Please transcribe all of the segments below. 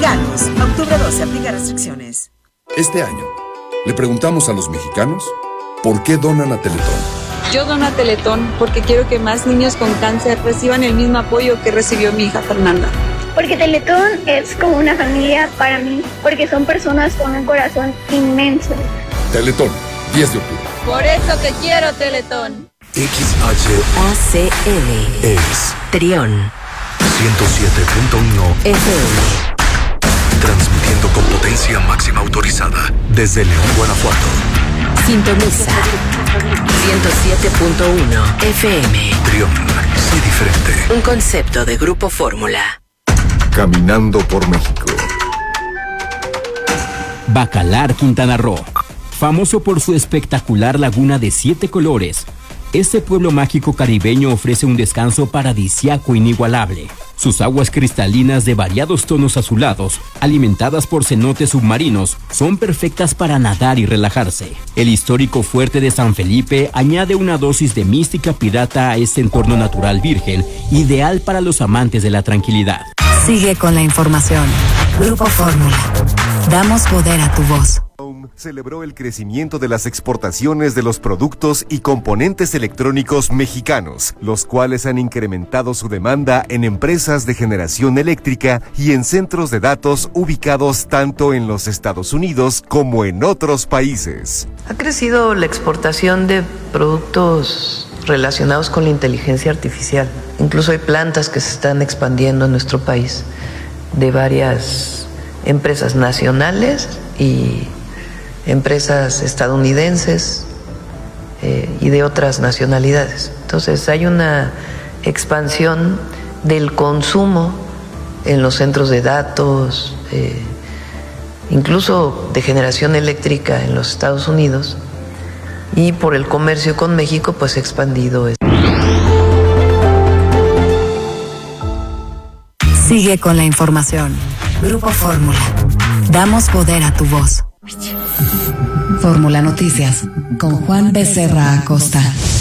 Mexicanos. Octubre 12, aplica restricciones. Este año, le preguntamos a los mexicanos por qué donan a Teletón. Yo dono a Teletón porque quiero que más niños con cáncer reciban el mismo apoyo que recibió mi hija Fernanda. Porque Teletón es como una familia para mí, porque son personas con un corazón inmenso. Teletón, 10 de octubre. Por eso te quiero, Teletón. XHACL es Trión 107.1 FM. Transmitiendo con potencia máxima autorizada desde León, Guanajuato. Sintoniza 107.1 FM. Trión, sé diferente. Un concepto de Grupo Fórmula. Caminando por México. Bacalar, Quintana Roo. Famoso por su espectacular laguna de 7 colores, este pueblo mágico caribeño ofrece un descanso paradisíaco inigualable. Sus aguas cristalinas de variados tonos azulados, alimentadas por cenotes submarinos, son perfectas para nadar y relajarse. El histórico fuerte de San Felipe añade una dosis de mística pirata a este entorno natural virgen, ideal para los amantes de la tranquilidad. Sigue con la información. Grupo Fórmula. Damos poder a tu voz. Celebró el crecimiento de las exportaciones de los productos y componentes electrónicos mexicanos, los cuales han incrementado su demanda en empresas de generación eléctrica y en centros de datos ubicados tanto en los Estados Unidos como en otros países. Ha crecido la exportación de productos relacionados con la inteligencia artificial. Incluso hay plantas que se están expandiendo en nuestro país de varias empresas nacionales y empresas estadounidenses y de otras nacionalidades. Entonces hay una expansión del consumo en los centros de datos, incluso de generación eléctrica en los Estados Unidos, y por el comercio con México pues se ha expandido. Sigue con la información. Grupo Fórmula. Damos poder a tu voz. Fórmula Noticias con Juan Becerra Acosta.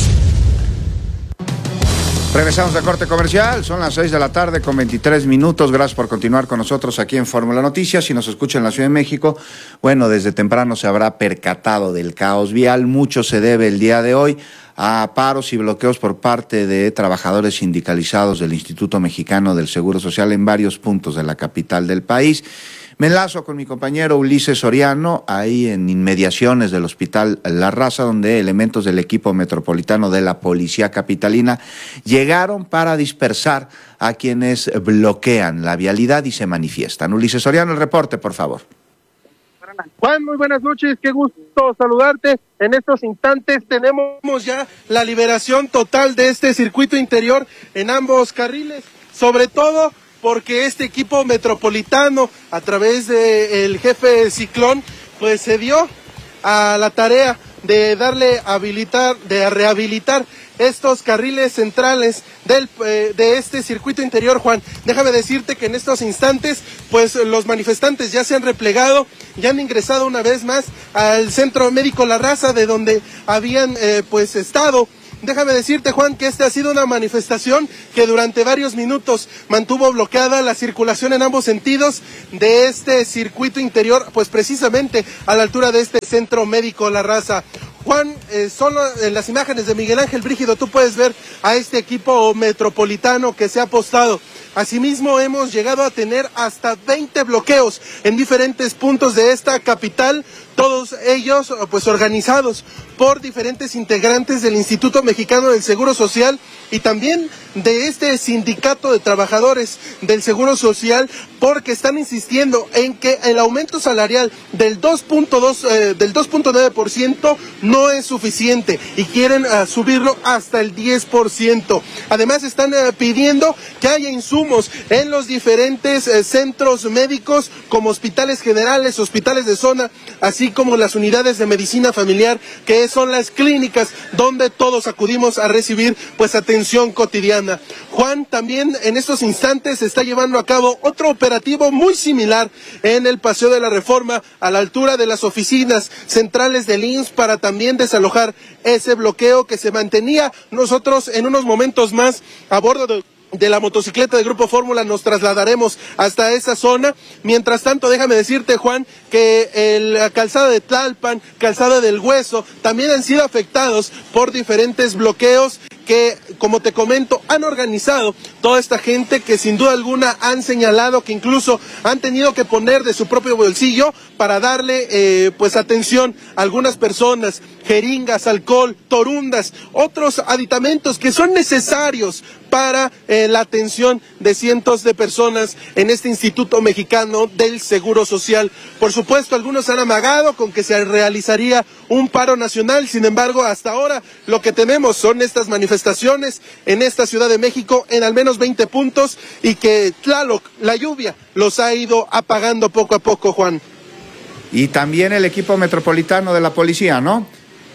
Regresamos de corte comercial, son las 6 de la tarde con 23 minutos. Gracias por continuar con nosotros aquí en Fórmula Noticias. Si nos escucha en la Ciudad de México, bueno, desde temprano se habrá percatado del caos vial. Mucho se debe el día de hoy a paros y bloqueos por parte de trabajadores sindicalizados del Instituto Mexicano del Seguro Social en varios puntos de la capital del país. Me enlazo con mi compañero Ulises Soriano, ahí en inmediaciones del Hospital La Raza, donde elementos del equipo metropolitano de la Policía Capitalina llegaron para dispersar a quienes bloquean la vialidad y se manifiestan. Ulises Soriano, el reporte, por favor. Juan, muy buenas noches, qué gusto saludarte. En estos instantes tenemos ya la liberación total de este circuito interior en ambos carriles, sobre todo porque este equipo metropolitano, a través del jefe Ciclón, pues se dio a la tarea de rehabilitar estos carriles centrales de este circuito interior. Juan, déjame decirte que en estos instantes, pues los manifestantes ya se han replegado, ya han ingresado una vez más al Centro Médico La Raza, de donde habían estado. Déjame decirte, Juan, que esta ha sido una manifestación que durante varios minutos mantuvo bloqueada la circulación en ambos sentidos de este circuito interior, pues precisamente a la altura de este Centro Médico La Raza. Juan, son las imágenes de Miguel Ángel Brígido, tú puedes ver a este equipo metropolitano que se ha apostado. Asimismo, hemos llegado a tener hasta 20 bloqueos en diferentes puntos de esta capital, todos ellos pues organizados por diferentes integrantes del Instituto Mexicano del Seguro Social y también de este sindicato de trabajadores del Seguro Social, porque están insistiendo en que el aumento salarial del 2.9% no es suficiente y quieren subirlo hasta el 10%. Además están pidiendo que haya insumos en los diferentes centros médicos como hospitales generales, hospitales de zona, así como las unidades de medicina familiar, que son las clínicas donde todos acudimos a recibir pues atención cotidiana. Juan, también en estos instantes se está llevando a cabo otro operativo muy similar en el Paseo de la Reforma, a la altura de las oficinas centrales del IMSS, para también desalojar ese bloqueo que se mantenía. Nosotros en unos momentos más a bordo de de la motocicleta de Grupo Fórmula nos trasladaremos hasta esa zona. Mientras tanto, déjame decirte, Juan, que la calzada de Tlalpan, calzada del Hueso, también han sido afectados por diferentes bloqueos que, como te comento, han organizado toda esta gente que sin duda alguna han señalado que incluso han tenido que poner de su propio bolsillo para darle pues atención a algunas personas, jeringas, alcohol, torundas, otros aditamentos que son necesarios para la atención de cientos de personas en este Instituto Mexicano del Seguro Social. Por supuesto, algunos han amagado con que se realizaría un paro nacional, sin embargo, hasta ahora lo que tenemos son estas manifestaciones en esta Ciudad de México en al menos 20 puntos y que Tlaloc, la lluvia, los ha ido apagando poco a poco, Juan. Y también el equipo metropolitano de la policía, ¿no?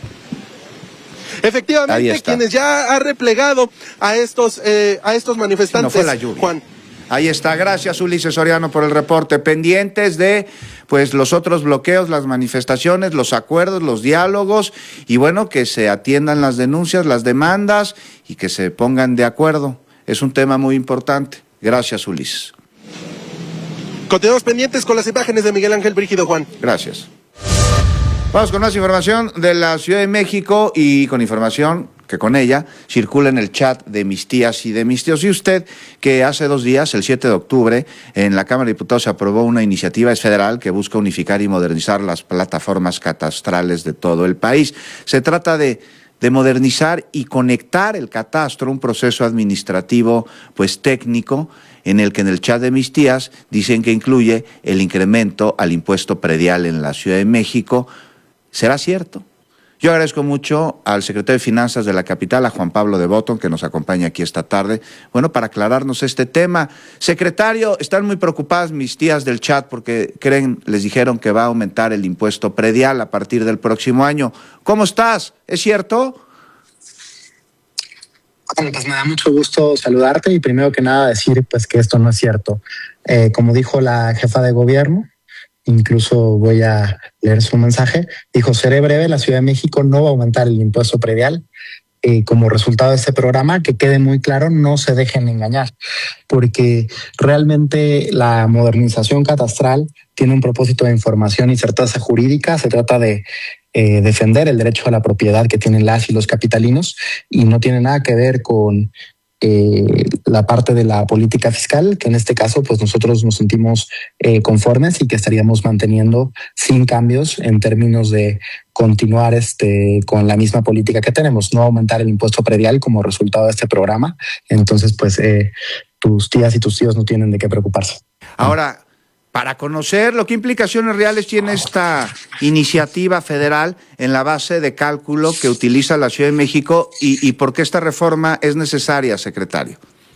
Efectivamente, quienes ya ha replegado a estos manifestantes. No fue la lluvia. Juan. Ahí está, gracias Ulises Soriano por el reporte. Pendientes de pues los otros bloqueos, las manifestaciones, los acuerdos, los diálogos y bueno, que se atiendan las denuncias, las demandas y que se pongan de acuerdo. Es un tema muy importante. Gracias Ulises. Continuamos pendientes con las imágenes de Miguel Ángel Brígido, Juan. Gracias. Vamos con más información de la Ciudad de México y con información que con ella circula en el chat de mis tías y de mis tíos. Y usted, que hace 2 días, el 7 de octubre, en la Cámara de Diputados se aprobó una iniciativa federal que busca unificar y modernizar las plataformas catastrales de todo el país. Se trata de modernizar y conectar el catastro, un proceso administrativo pues técnico, en el que en el chat de mis tías dicen que incluye el incremento al impuesto predial en la Ciudad de México. ¿Será cierto? Yo agradezco mucho al secretario de Finanzas de la capital, a Juan Pablo de Botton, que nos acompaña aquí esta tarde, bueno, para aclararnos este tema. Secretario, están muy preocupadas mis tías del chat porque les dijeron que va a aumentar el impuesto predial a partir del próximo año. ¿Cómo estás? ¿Es cierto? Bueno, pues me da mucho gusto saludarte y primero que nada decir pues que esto no es cierto. Como dijo la jefa de gobierno, incluso voy a leer su mensaje, dijo: seré breve, la Ciudad de México no va a aumentar el impuesto predial. Como resultado de este programa, que quede muy claro, no se dejen engañar, porque realmente la modernización catastral tiene un propósito de información y certeza jurídica. Se trata de defender el derecho a la propiedad que tienen las y los capitalinos y no tiene nada que ver con la parte de la política fiscal, que en este caso pues nosotros nos sentimos conformes y que estaríamos manteniendo sin cambios en términos de continuar con la misma política que tenemos, no aumentar el impuesto predial como resultado de este programa. Entonces pues tus tías y tus tíos no tienen de qué preocuparse. Ahora, para conocer qué implicaciones reales tiene esta iniciativa federal en la base de cálculo que utiliza la Ciudad de México y por qué esta reforma es necesaria, secretario.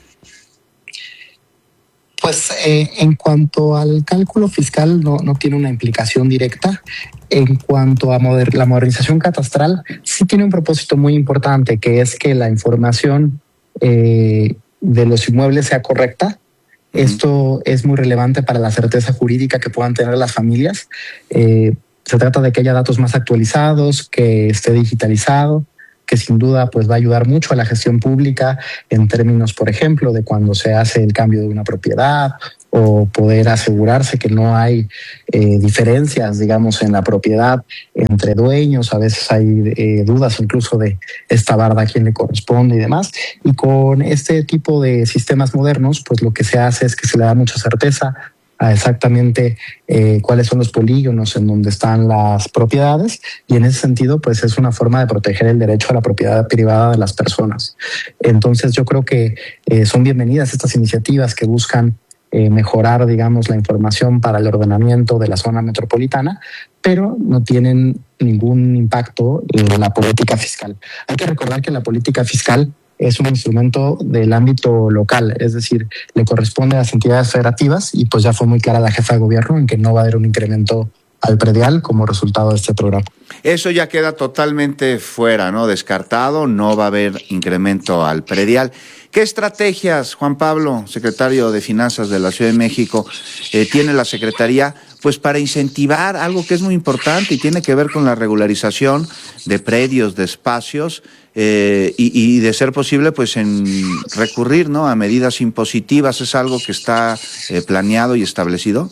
Pues en cuanto al cálculo fiscal no tiene una implicación directa. En cuanto a la modernización catastral, sí tiene un propósito muy importante, que es que la información de los inmuebles sea correcta. Esto es muy relevante para la certeza jurídica que puedan tener las familias. Se trata de que haya datos más actualizados, que esté digitalizado, que sin duda pues va a ayudar mucho a la gestión pública en términos, por ejemplo, de cuando se hace el cambio de una propiedad o poder asegurarse que no hay diferencias, digamos, en la propiedad entre dueños. A veces hay dudas incluso de esta barda a quién le corresponde y demás. Y con este tipo de sistemas modernos, pues lo que se hace es que se le da mucha certeza a exactamente cuáles son los polígonos en donde están las propiedades, y en ese sentido pues es una forma de proteger el derecho a la propiedad privada de las personas. Entonces yo creo que son bienvenidas estas iniciativas que buscan mejorar, digamos, la información para el ordenamiento de la zona metropolitana, pero no tienen ningún impacto en la política fiscal. Hay que recordar que la política fiscal es un instrumento del ámbito local, es decir, le corresponde a las entidades federativas, y pues ya fue muy clara la jefa de gobierno en que no va a haber un incremento al predial como resultado de este programa. Eso ya queda totalmente fuera, ¿no? Descartado, no va a haber incremento al predial. ¿Qué estrategias, Juan Pablo, secretario de Finanzas de la Ciudad de México, tiene la Secretaría pues para incentivar algo que es muy importante y tiene que ver con la regularización de predios, de espacios y de ser posible, pues en recurrir, ¿no?, a medidas impositivas. ¿Es algo que está planeado y establecido?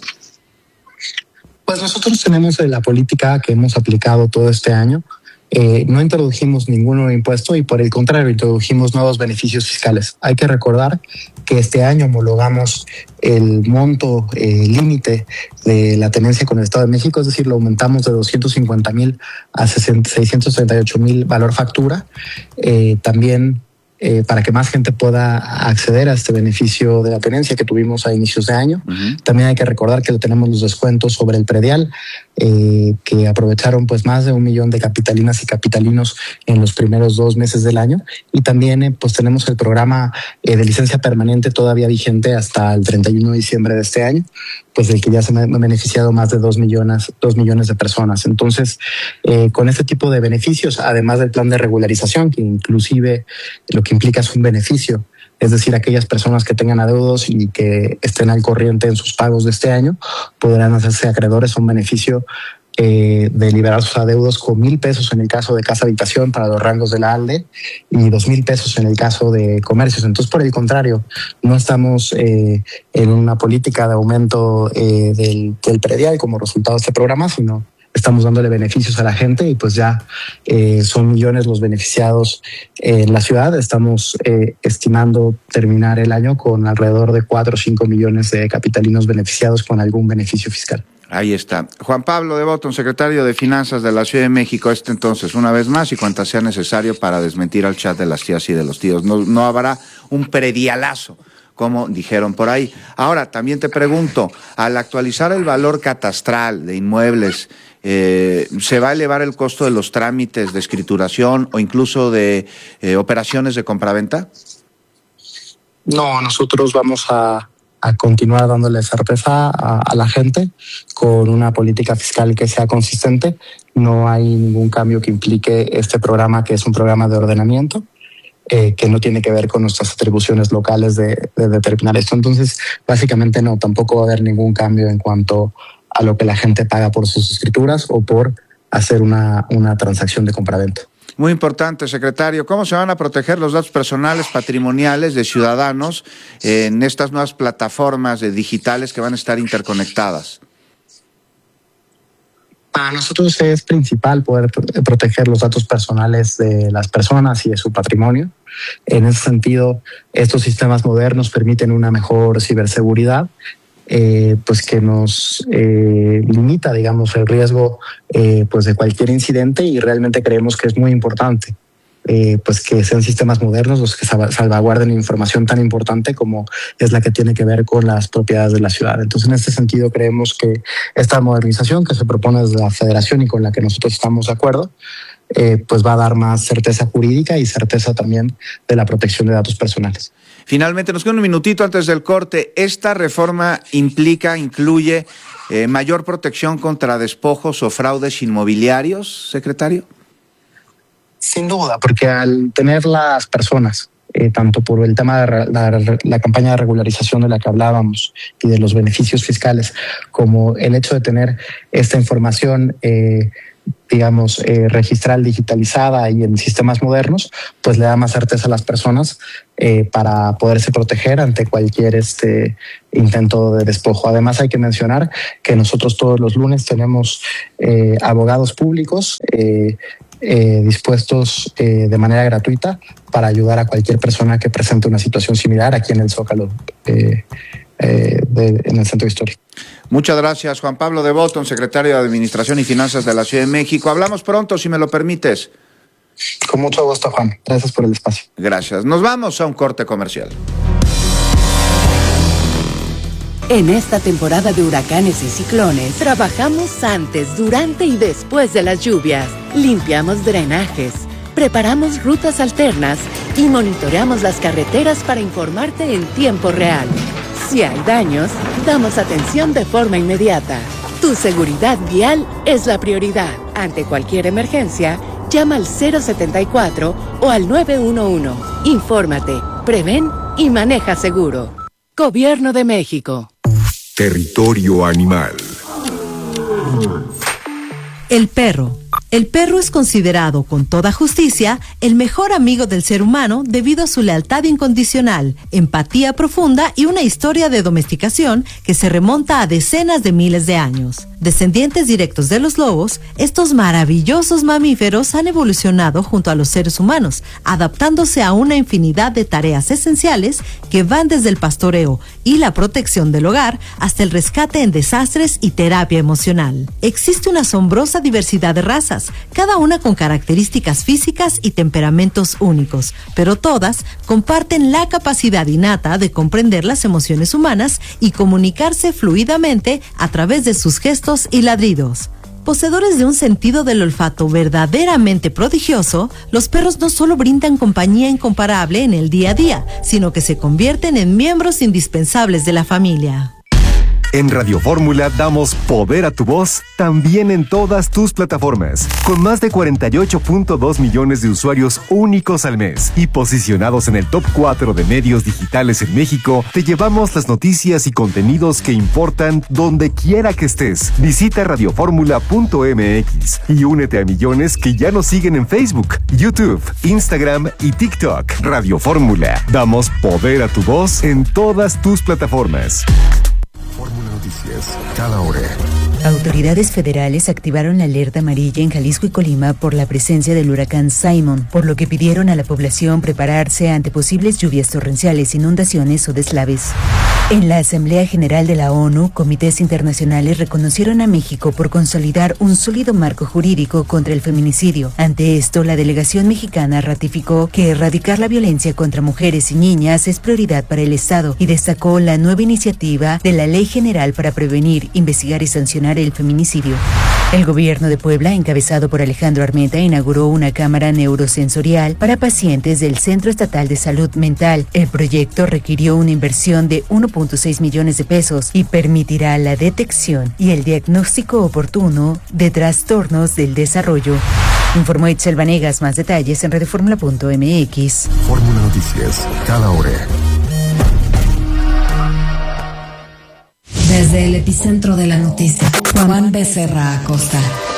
Pues nosotros tenemos la política que hemos aplicado todo este año. No introdujimos ningún nuevo impuesto y por el contrario introdujimos nuevos beneficios fiscales. Hay que recordar que este año homologamos el monto límite de la tenencia con el Estado de México, es decir, lo aumentamos de 250,000 a 638,000 valor factura. También para que más gente pueda acceder a este beneficio de la tenencia que tuvimos a inicios de año. También hay que recordar que tenemos los descuentos sobre el predial, que aprovecharon pues más de 1 millón de capitalinas y capitalinos en los primeros 2 meses del año. Y también pues tenemos el programa de licencia permanente todavía vigente hasta el 31 de diciembre de este año, pues del que ya se han beneficiado más de 2 millones de personas. Entonces, con este tipo de beneficios, además del plan de regularización, que inclusive lo que implica es un beneficio, es decir, aquellas personas que tengan adeudos y que estén al corriente en sus pagos de este año podrán hacerse acreedores a un beneficio de liberar sus adeudos con 1,000 pesos en el caso de casa habitación para los rangos de la ALDE y 2,000 pesos en el caso de comercios. Entonces, por el contrario, no estamos en una política de aumento del predial como resultado de este programa, sino estamos dándole beneficios a la gente y pues ya son millones los beneficiados en la ciudad. Estamos estimando terminar el año con alrededor de 4 o 5 millones de capitalinos beneficiados con algún beneficio fiscal. Ahí está. Juan Pablo de Botton, secretario de Finanzas de la Ciudad de México, entonces, una vez más, y cuantas sea necesario para desmentir al chat de las tías y de los tíos. No habrá un predialazo, como dijeron por ahí. Ahora, también te pregunto, al actualizar el valor catastral de inmuebles, ¿se va a elevar el costo de los trámites de escrituración o incluso de operaciones de compraventa? No, nosotros vamos a continuar dándole certeza a la gente con una política fiscal que sea consistente. No hay ningún cambio que implique este programa, que es un programa de ordenamiento, que no tiene que ver con nuestras atribuciones locales de determinar esto. Entonces, básicamente no, tampoco va a haber ningún cambio en cuanto a lo que la gente paga por sus escrituras o por hacer una transacción de compraventa. Muy importante, secretario. ¿Cómo se van a proteger los datos personales patrimoniales de ciudadanos en estas nuevas plataformas digitales que van a estar interconectadas? Para nosotros es principal poder proteger los datos personales de las personas y de su patrimonio. En ese sentido, estos sistemas modernos permiten una mejor ciberseguridad, pues que nos limita, digamos, el riesgo pues de cualquier incidente, y realmente creemos que es muy importante pues que sean sistemas modernos los que salvaguarden información tan importante como es la que tiene que ver con las propiedades de la ciudad. Entonces, en este sentido, creemos que esta modernización que se propone desde la Federación y con la que nosotros estamos de acuerdo, pues va a dar más certeza jurídica y certeza también de la protección de datos personales. Finalmente, nos queda un minutito antes del corte. ¿Esta reforma incluye mayor protección contra despojos o fraudes inmobiliarios, secretario? Sin duda, porque al tener las personas, tanto por el tema de la campaña de regularización de la que hablábamos y de los beneficios fiscales, como el hecho de tener esta información digamos, registral digitalizada y en sistemas modernos, pues le da más certeza a las personas para poderse proteger ante cualquier intento de despojo. Además, hay que mencionar que nosotros todos los lunes tenemos abogados públicos dispuestos de manera gratuita para ayudar a cualquier persona que presente una situación similar aquí en el Zócalo, en el Centro Histórico. Muchas gracias, Juan Pablo de Botton, secretario de Administración y Finanzas de la Ciudad de México. Hablamos pronto, si me lo permites. Con mucho gusto, Juan. Gracias por el espacio. Gracias. Nos vamos a un corte comercial. En esta temporada de huracanes y ciclones, trabajamos antes, durante y después de las lluvias. Limpiamos drenajes, preparamos rutas alternas y monitoreamos las carreteras para informarte en tiempo real. Si hay daños, damos atención de forma inmediata. Tu seguridad vial es la prioridad. Ante cualquier emergencia, llama al 074 o al 911. Infórmate, prevén y maneja seguro. Gobierno de México. Territorio animal. El perro, El perro es considerado, con toda justicia, el mejor amigo del ser humano debido a su lealtad incondicional, empatía profunda y una historia de domesticación que se remonta a decenas de miles de años. Descendientes directos de los lobos, estos maravillosos mamíferos han evolucionado junto a los seres humanos, adaptándose a una infinidad de tareas esenciales que van desde el pastoreo y la protección del hogar hasta el rescate en desastres y terapia emocional. Existe una asombrosa diversidad de razas, cada una con características físicas y temperamentos únicos, pero todas comparten la capacidad innata de comprender las emociones humanas y comunicarse fluidamente a través de sus gestos y ladridos. Poseedores de un sentido del olfato verdaderamente prodigioso, los perros no solo brindan compañía incomparable en el día a día, sino que se convierten en miembros indispensables de la familia. En Radio Fórmula damos poder a tu voz también en todas tus plataformas. Con más de 48.2 millones de usuarios únicos al mes y posicionados en el top 4 de medios digitales en México, te llevamos las noticias y contenidos que importan donde quiera que estés. Visita radioformula.mx y únete a millones que ya nos siguen en Facebook, YouTube, Instagram y TikTok. Radio Fórmula. Damos poder a tu voz en todas tus plataformas. Fórmula Noticias, cada hora. Autoridades federales activaron la alerta amarilla en Jalisco y Colima por la presencia del huracán Simon, por lo que pidieron a la población prepararse ante posibles lluvias torrenciales, inundaciones o deslaves. En la Asamblea General de la ONU, comités internacionales reconocieron a México por consolidar un sólido marco jurídico contra el feminicidio. Ante esto, la delegación mexicana ratificó que erradicar la violencia contra mujeres y niñas es prioridad para el Estado y destacó la nueva iniciativa de la Ley General para prevenir, investigar y sancionar el feminicidio. El gobierno de Puebla, encabezado por Alejandro Armenta, inauguró una cámara neurosensorial para pacientes del Centro Estatal de Salud Mental. El proyecto requirió una inversión de 1.6 millones de pesos y permitirá la detección y el diagnóstico oportuno de trastornos del desarrollo. Informó Itzel Vanegas. Más detalles en radioformula.mx. Fórmula Noticias, cada hora. Desde el epicentro de la noticia, Juan Becerra Acosta.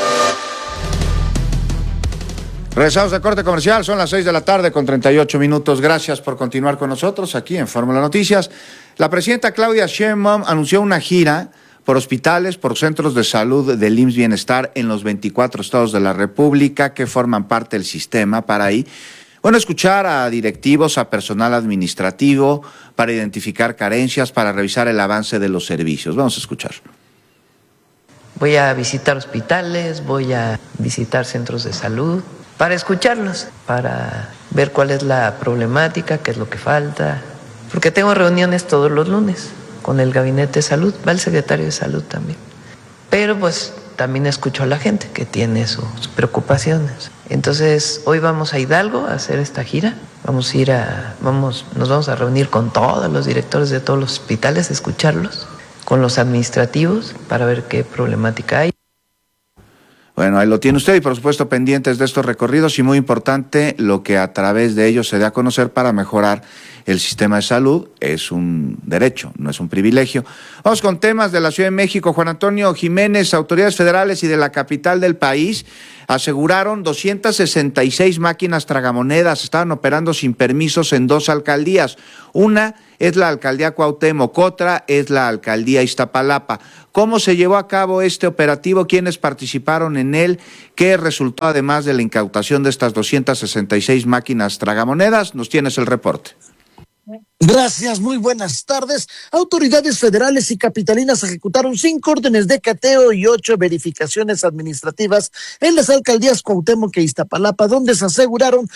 Regresamos de corte comercial, son las 6 de la tarde con 38 minutos. Gracias por continuar con nosotros aquí en Fórmula Noticias. La presidenta Claudia Sheinbaum anunció una gira por hospitales, por centros de salud del IMSS Bienestar en los 24 estados de la República que forman parte del sistema para ahí. Bueno, escuchar a directivos, a personal administrativo, para identificar carencias, para revisar el avance de los servicios. Vamos a escuchar. Voy a visitar hospitales, voy a visitar centros de salud, para escucharlos, para ver cuál es la problemática, qué es lo que falta. Porque tengo reuniones todos los lunes con el Gabinete de Salud, va el secretario de Salud también. Pero pues también escucho a la gente que tiene sus preocupaciones. Entonces, hoy vamos a Hidalgo a hacer esta gira. Nos vamos a reunir con todos los directores de todos los hospitales, escucharlos, con los administrativos para ver qué problemática hay. Bueno, ahí lo tiene usted y por supuesto pendientes de estos recorridos y muy importante lo que a través de ellos se dé a conocer para mejorar el sistema de salud. Es un derecho, no es un privilegio. Vamos con temas de la Ciudad de México. Juan Antonio Jiménez, autoridades federales y de la capital del país aseguraron 266 máquinas tragamonedas estaban operando sin permisos en 2 alcaldías. Una es la alcaldía Cuauhtémoc, otra es la alcaldía Iztapalapa. ¿Cómo se llevó a cabo este operativo? ¿Quiénes participaron en él? ¿Qué resultó además de la incautación de estas 266 máquinas tragamonedas? Nos tienes el reporte. Gracias, muy buenas tardes. Autoridades federales y capitalinas ejecutaron 5 órdenes de cateo y 8 verificaciones administrativas en las alcaldías Cuauhtémoc e Iztapalapa, donde se aseguraron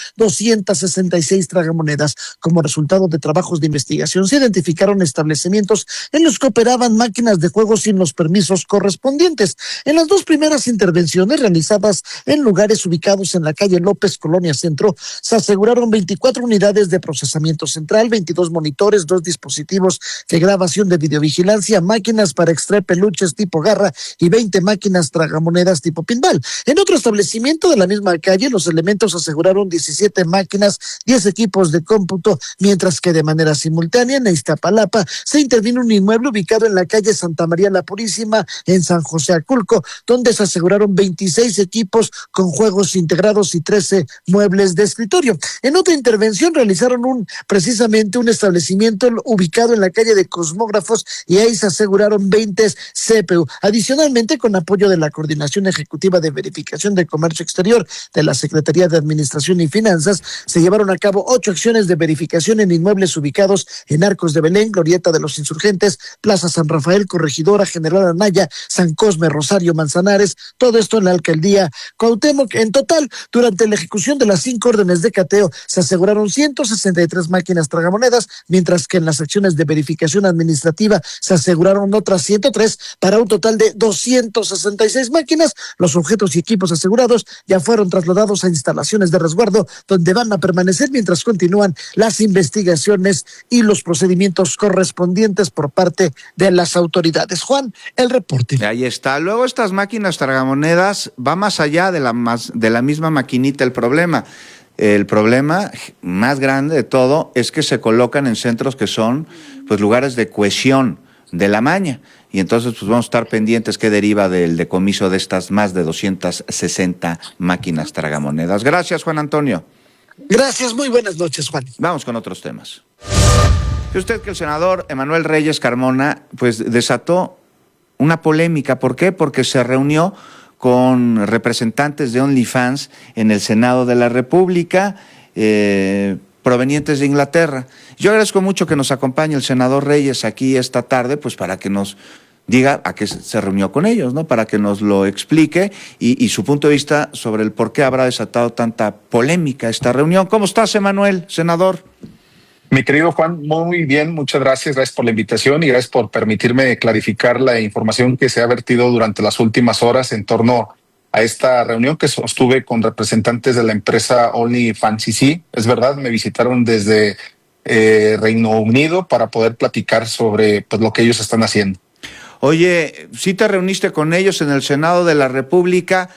266 tragamonedas. Como resultado de trabajos de investigación, se identificaron establecimientos en los que operaban máquinas de juego sin los permisos correspondientes. En las 2 primeras intervenciones realizadas en lugares ubicados en la calle López, Colonia Centro, se aseguraron 24 unidades de procesamiento central, 22 monitores, 2 dispositivos de grabación de videovigilancia, máquinas para extraer peluches tipo garra y 20 máquinas tragamonedas tipo pinball. En otro establecimiento de la misma calle, los elementos aseguraron 17 máquinas, 10 equipos de cómputo, mientras que de manera simultánea en Iztapalapa se intervino un inmueble ubicado en la calle Santa María la Purísima, en San José Aculco, donde se aseguraron 26 equipos con juegos integrados y 13 muebles de escritorio. En otra intervención realizaron precisamente un establecimiento ubicado en la calle de Cosmógrafos y ahí se aseguraron 20 CPU. Adicionalmente, con apoyo de la Coordinación Ejecutiva de Verificación de Comercio Exterior de la Secretaría de Administración y Finanzas, se llevaron a cabo 8 acciones de verificación en inmuebles ubicados en Arcos de Belén, Glorieta de los Insurgentes, Plaza San Rafael, Corregidora, General Anaya, San Cosme, Rosario, Manzanares, todo esto en la alcaldía Cuauhtémoc. En total, durante la ejecución de las 5 órdenes de cateo, se aseguraron 163 máquinas tragamonedas, mientras que en las acciones de verificación administrativa se aseguraron otras 103 para un total de 266 máquinas. Los objetos y equipos asegurados ya fueron trasladados a instalaciones de resguardo, donde van a permanecer mientras continúan las investigaciones y los procedimientos correspondientes por parte de las autoridades. Juan, el reporte. Ahí está. Luego estas máquinas tragamonedas va más allá de la misma maquinita el problema. El problema más grande de todo es que se colocan en centros que son pues lugares de cohesión de la maña. Y entonces pues vamos a estar pendientes qué deriva del decomiso de estas más de 260 máquinas tragamonedas. Gracias, Juan Antonio. Gracias, muy buenas noches, Juan. Vamos con otros temas. Fíjese usted que el senador Emanuel Reyes Carmona pues desató una polémica. ¿Por qué? Porque se reunió con representantes de OnlyFans en el Senado de la República, provenientes de Inglaterra. Yo agradezco mucho que nos acompañe el senador Reyes aquí esta tarde, pues para que nos diga a qué se reunió con ellos, ¿no? Para que nos lo explique y su punto de vista sobre el por qué habrá desatado tanta polémica esta reunión. ¿Cómo estás, Emanuel, senador? Mi querido Juan, muy bien, muchas gracias por la invitación y gracias por permitirme clarificar la información que se ha vertido durante las últimas horas en torno a esta reunión que sostuve con representantes de la empresa OnlyFans. Sí, es verdad, me visitaron desde Reino Unido para poder platicar sobre pues, lo que ellos están haciendo. Oye, ¿sí te reuniste con ellos en el Senado de la República?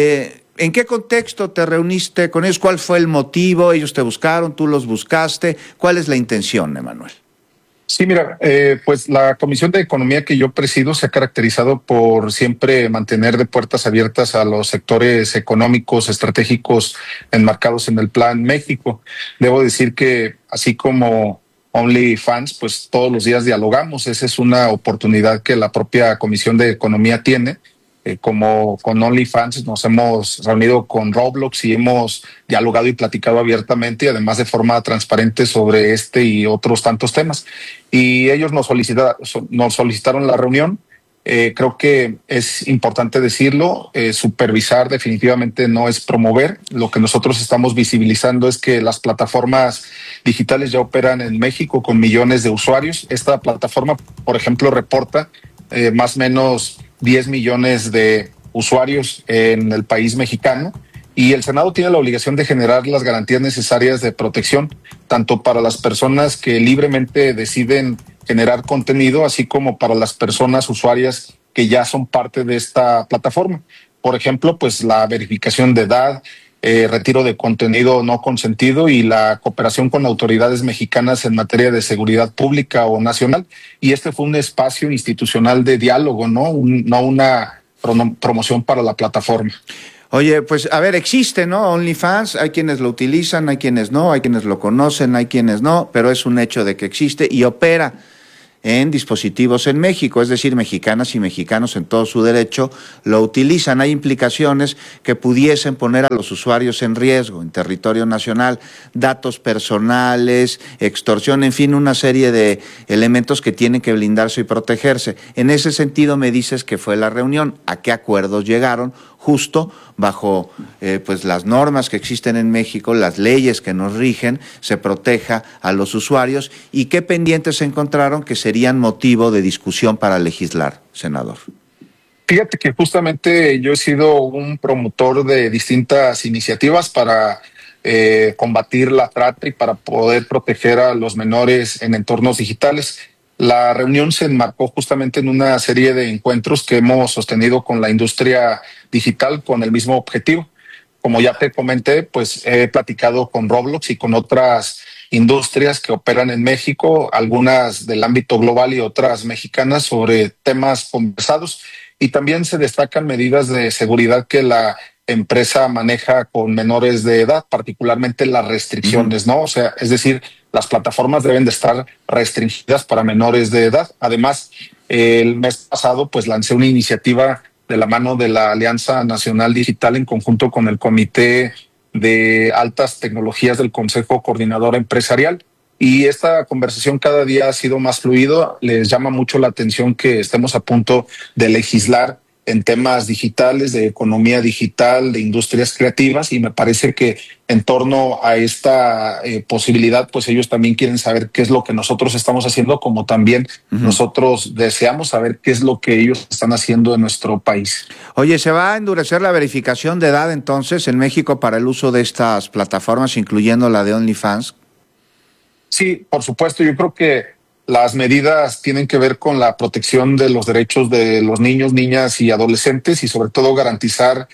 ¿En qué contexto te reuniste con ellos? ¿Cuál fue el motivo? ¿Ellos te buscaron? ¿Tú los buscaste? ¿Cuál es la intención, Emanuel? Sí, mira, pues la Comisión de Economía que yo presido se ha caracterizado por siempre mantener de puertas abiertas a los sectores económicos estratégicos enmarcados en el Plan México. Debo decir que así como OnlyFans, pues todos los días dialogamos. Esa es una oportunidad que la propia Comisión de Economía tiene. Como con OnlyFans nos hemos reunido con Roblox y hemos dialogado y platicado abiertamente, además de forma transparente sobre este y otros tantos temas. Y ellos nos solicitaron la reunión. Creo que es importante decirlo, supervisar definitivamente no es promover. Lo que nosotros estamos visibilizando es que las plataformas digitales ya operan en México con millones de usuarios. Esta plataforma, por ejemplo, reporta más o menos 10 millones de usuarios en el país mexicano y el Senado tiene la obligación de generar las garantías necesarias de protección, tanto para las personas que libremente deciden generar contenido, así como para las personas usuarias que ya son parte de esta plataforma. Por ejemplo, pues la verificación de edad, retiro de contenido no consentido y la cooperación con autoridades mexicanas en materia de seguridad pública o nacional. Y este fue un espacio institucional de diálogo, no una promoción para la plataforma. Oye, pues a ver, existe, ¿no? OnlyFans, hay quienes lo utilizan, hay quienes no, hay quienes lo conocen, hay quienes no, pero es un hecho de que existe y opera en dispositivos en México, es decir, mexicanas y mexicanos en todo su derecho lo utilizan. Hay implicaciones que pudiesen poner a los usuarios en riesgo en territorio nacional, datos personales, extorsión, en fin, una serie de elementos que tienen que blindarse y protegerse. En ese sentido me dices que fue la reunión, ¿a qué acuerdos llegaron? Justo bajo pues las normas que existen en México, las leyes que nos rigen, se proteja a los usuarios y qué pendientes se encontraron que serían motivo de discusión para legislar, senador. Fíjate que justamente yo he sido un promotor de distintas iniciativas para combatir la trata y para poder proteger a los menores en entornos digitales. La reunión se enmarcó justamente en una serie de encuentros que hemos sostenido con la industria digital con el mismo objetivo. Como ya te comenté, pues he platicado con Roblox y con otras industrias que operan en México, algunas del ámbito global y otras mexicanas, sobre temas conversados. Y también se destacan medidas de seguridad que la empresa maneja con menores de edad, particularmente las restricciones, ¿no? O sea, es decir, las plataformas deben de estar restringidas para menores de edad. Además, el mes pasado, pues lancé una iniciativa de la mano de la Alianza Nacional Digital en conjunto con el Comité de Altas Tecnologías del Consejo Coordinador Empresarial. Y esta conversación cada día ha sido más fluido. Les llama mucho la atención que estemos a punto de legislar en temas digitales, de economía digital, de industrias creativas, y me parece que en torno a esta posibilidad, pues ellos también quieren saber qué es lo que nosotros estamos haciendo, como también nosotros deseamos saber qué es lo que ellos están haciendo en nuestro país. Oye, ¿se va a endurecer la verificación de edad entonces en México para el uso de estas plataformas, incluyendo la de OnlyFans? Sí, por supuesto. Yo creo que las medidas tienen que ver con la protección de los derechos de los niños, niñas y adolescentes, y sobre todo garantizar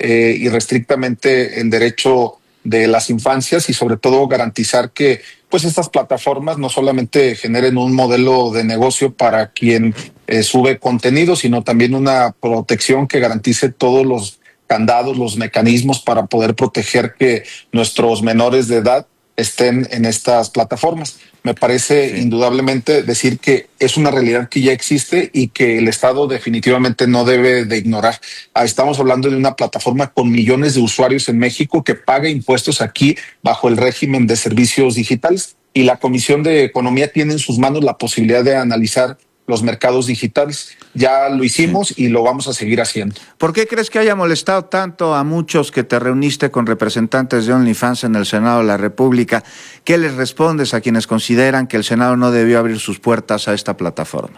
irrestrictamente el derecho de las infancias, y sobre todo garantizar que pues estas plataformas no solamente generen un modelo de negocio para quien sube contenido, sino también una protección que garantice todos los candados, los mecanismos para poder proteger que nuestros menores de edad estén en estas plataformas. Me parece indudablemente decir que es una realidad que ya existe y que el Estado definitivamente no debe de ignorar. Estamos hablando de una plataforma con millones de usuarios en México que paga impuestos aquí bajo el régimen de servicios digitales, y la Comisión de Economía tiene en sus manos la posibilidad de analizar los mercados digitales. Ya lo hicimos y lo vamos a seguir haciendo. ¿Por qué crees que haya molestado tanto a muchos que te reuniste con representantes de OnlyFans en el Senado de la República? ¿Qué les respondes a quienes consideran que el Senado no debió abrir sus puertas a esta plataforma?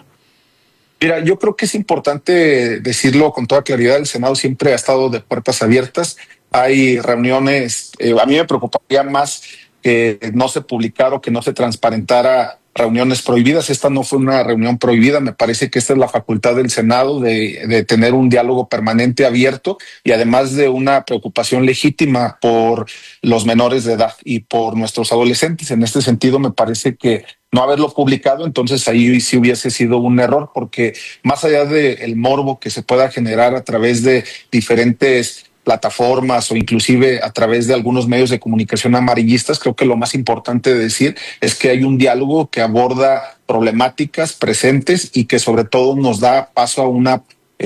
Mira, yo creo que es importante decirlo con toda claridad. El Senado siempre ha estado de puertas abiertas. Hay reuniones, a mí me preocuparía más que no se publicara o que no se transparentara reuniones prohibidas. Esta no fue una reunión prohibida. Me parece que esta es la facultad del Senado de tener un diálogo permanente, abierto, y además de una preocupación legítima por los menores de edad y por nuestros adolescentes. En este sentido, me parece que no haberlo publicado, entonces ahí sí hubiese sido un error, porque más allá del morbo que se pueda generar a través de diferentes plataformas o inclusive a través de algunos medios de comunicación amarillistas, creo que lo más importante de decir es que hay un diálogo que aborda problemáticas presentes y que sobre todo nos da paso a una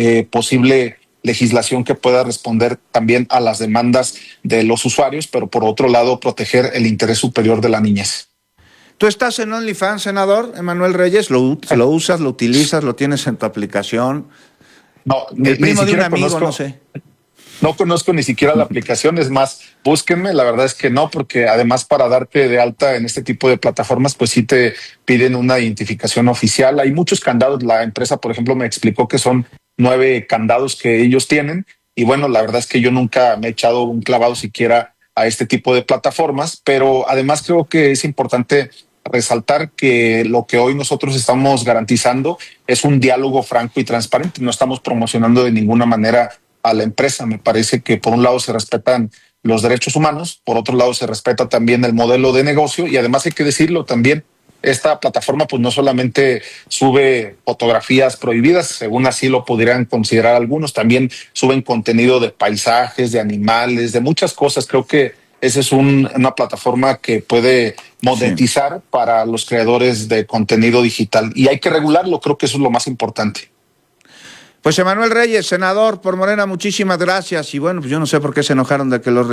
posible legislación que pueda responder también a las demandas de los usuarios, pero por otro lado proteger el interés superior de la niñez. ¿Tú estás en OnlyFans, senador Emanuel Reyes? ¿Lo usas, lo utilizas, lo tienes en tu aplicación? No, el primo de un amigo, conozco, no sé. No conozco ni siquiera la aplicación, es más, búsquenme. La verdad es que no, porque además para darte de alta en este tipo de plataformas, pues sí te piden una identificación oficial. Hay muchos candados. La empresa, por ejemplo, me explicó que son 9 candados que ellos tienen. Y bueno, la verdad es que yo nunca me he echado un clavado siquiera a este tipo de plataformas, pero además creo que es importante resaltar que lo que hoy nosotros estamos garantizando es un diálogo franco y transparente. No estamos promocionando de ninguna manera a la empresa. Me parece que por un lado se respetan los derechos humanos, por otro lado se respeta también el modelo de negocio, y además hay que decirlo también, esta plataforma pues no solamente sube fotografías prohibidas, según así lo podrían considerar algunos, también suben contenido de paisajes, de animales, de muchas cosas. Creo que esa es una plataforma que puede monetizar para los creadores de contenido digital, y hay que regularlo. Creo que eso es lo más importante. Pues Emanuel Reyes, senador por Morena, muchísimas gracias. Y bueno, pues yo no sé por qué se enojaron de que los